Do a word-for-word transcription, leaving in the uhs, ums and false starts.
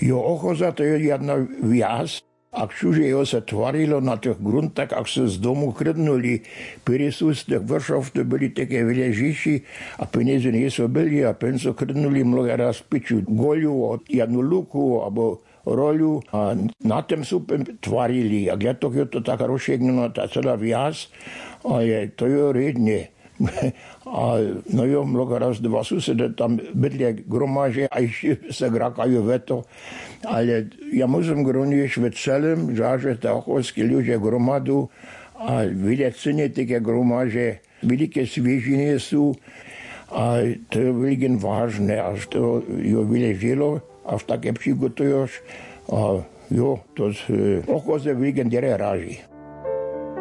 Jo, ochoza to je jedna viac. Ak čuže jo se tvarilo na tých gruntách, ak sa z domu krdnuli, perisú z tých vršov, to byli také ležiši a peniaze nie sú byli a pen sa krdnuli mnoho raz piču goľu, jednu luku, alebo roľu a na tým sú tvarili. A ja to, je to tak rozšegnulo, tá celá viac, ale to je riedne. A no jo, mnoho raz dva susede tam bydlia gromaže a ešte sa grakajú veto. Ale ja musím grunieš ve celém, že tá ocholskí ľudia gromadu a vidia cene také gromaže, veľké sviežiny sú a to je veľmi vážne, až to jo vyležilo, až také přigotuješ a jo, to z ochoze veľmi dere ráži.